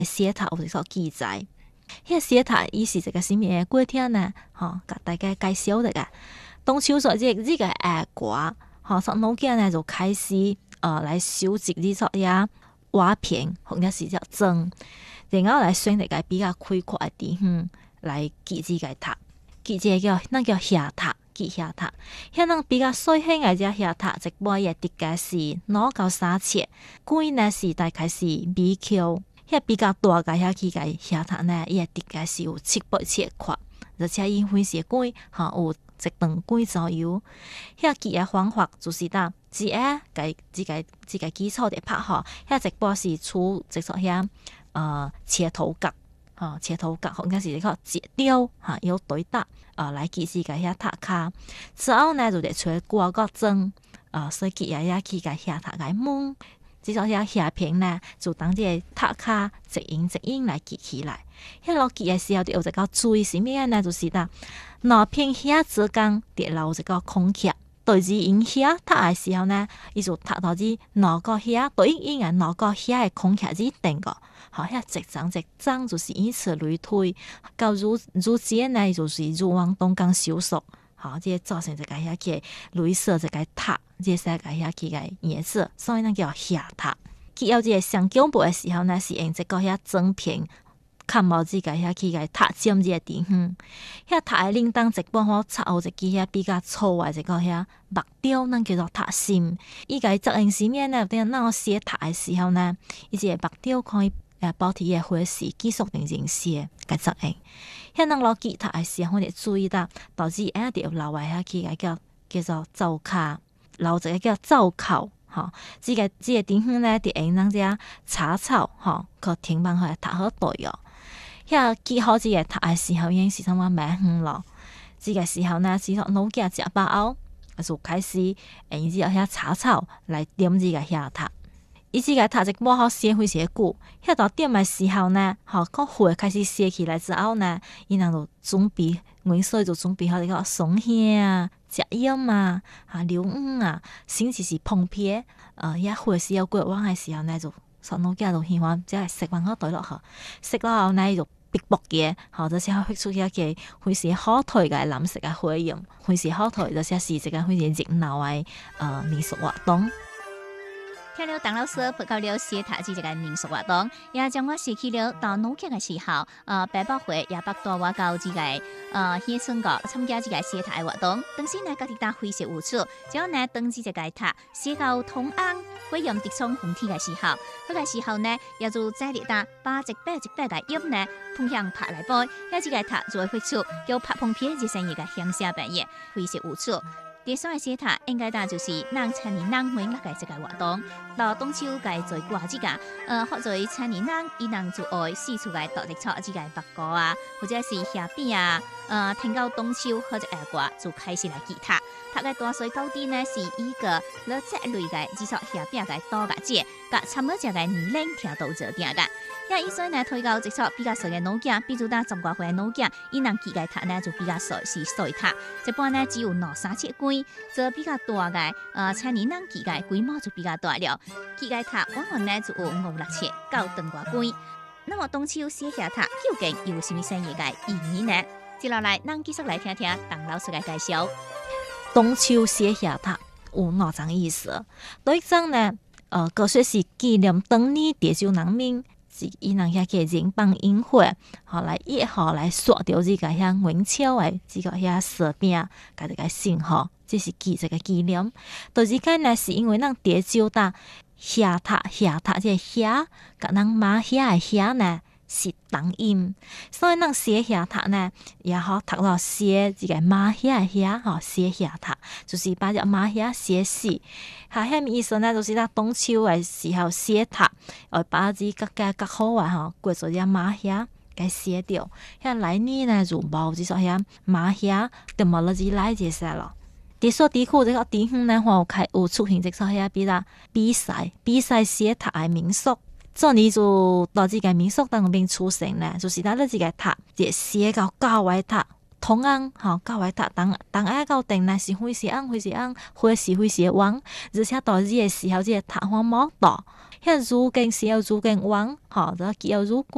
寫塔有一個記載。迄個寫塔伊是一個什麼嘅過程呢？甲大家介紹一下。當初說這個下歌，從農家呢就開始來收集呢種呀瓦片或者是叫磚，然後來選一個比較開闊嘅地方來建這個塔。建這個叫下塔，建下塔。遐人比較細輕嘅只下塔，一般也直接是2到3尺，高呢是大概是米丘。遐比較大個遐起個下塔呢，伊直接是有7、8尺寬，而且因為是高，有一長高左右。遐建嘅方法就是呾，只下這個基礎的拍好，遐一般是出一撮遐切頭角，切頭角或者是一個截雕有對搭來建這個遐塔卡。之後呢就得出掛個磚，所以建遐起個遐塔個門。這種遐下片呢，就當這個塔卡一影來建起來。遐落建嘅時候，就有一個注意是咩呢？就是呾兩片遐之間得留一個空隙。對住影遐塔嘅時候呢，伊就塔到啲兩個遐對應嘅兩個遐嘅空隙之定個。遐一張就是以此類推，到如今呢，就是如往東江收縮。這造成一個遐嘅綠色一個塔，這是一個遐起個顏色，所以呢叫下塔。建有這個上腳部嘅時候呢，是用一個遐磚片蓋冇這個遐起個塔尖這個地方。遐塔嘅頂端一般好插有一支遐比較粗嘅一個遐木雕，咱叫做塔心。伊個作用是咩呢？等咱寫塔嘅時候呢，伊這個木雕可以保持嘅火勢繼續定定寫個作用。遐人落吉他嘅時候，我哋注意到，導致一定要留喺遐起個叫做灶卡，留一個叫灶口，這個地方呢，就用咱只插草，個停放好塔好對哦。遐建好這個塔嘅時候，已經是差唔多蠻遠咯。這個時候呢，只要農家食飽後，就開始用這個遐插草來點這個遐塔。伊這個塔一摸好寫會寫久，遐到點嘅時候呢，個火開始燒起來之後呢，伊人就準備，nguyên水就準備好一個松香啊、食鹽啊、硫黃啊，甚至是澎湃。遐火是要過旺嘅時候呢，就上農家就喜歡即係食完好對落去，食咗後呢就逼卜嘅，或者係出一個會是好睇嘅藍色嘅火焰，會是好睇，就是是一個會是熱鬧嘅民俗活動。 聽了鄧老師報告了寫塔這個民俗活動，也將我想起了到農曆嘅時候，百百會也北帶我到這個鄉村個參加這個寫塔嘅活動。當時呢，家己打非常有趣，只要呢登記這個塔寫到同安火焰直衝紅天嘅時候，嗰個時候呢，也就在力打把一百個音呢碰向拍來播，有這個塔就會發出叫拍碰片這聲音嘅響聲表演，非常有趣。第三個寫塔應該打就是讓青年人每日嘅這個活動，到中秋嘅最掛這個，或者青年人伊能就愛四處嘅獨立出這個八卦啊，或者是下邊啊，聽到中秋或者下掛就開始來建塔。塔嘅大細高低呢是一個攞這類嘅至少下邊嘅多個節，甲參與這個年齡條度做定嘅。因所以呢，推到一撮比較細嘅農家，比如打10多歲嘅農家，伊能建嘅塔呢就比較細，是細塔。一般呢只有2、3尺高，做比較大嘅，青年人建嘅規模就比較大了。建嘅塔往往呢就有5、6尺到長外高。那麼中秋寫下塔究竟有什麼生意嘅意義呢？接落來，咱繼續來聽聽鄧老師嘅介紹。 中秋寫下塔有哪種意思？第一種呢，個說是紀念當年潮州人民。伊人遐個人幫引火，來1號來刷掉這個遐元宵誒，這個遐蛇餅，甲這個信號，這是這個紀念。到時間呢，是因為咱潮州打下塔，這個下，甲咱馬遐誒遐呢是同音，所以咱寫下塔呢，也好讀到寫這個馬遐誒遐，寫下塔，就是把隻馬遐寫死。遐意思呢，就是咱中秋嘅時候寫塔，把啲較好啊，過做隻馬遐給寫掉。遐來年呢就冇這種遐馬遐，就冇了只來這些咯。啲所地區這個地方呢，有出現這種遐比賽寫塔嘅民俗。做你就到這個民俗當中出現呢，就是咱這個塔，就寫到高位塔。同安高位塔，當下到定呢是會是安，會是旺，而且到這個時候，這個塔還冇大，遐如今是要如今旺，就叫如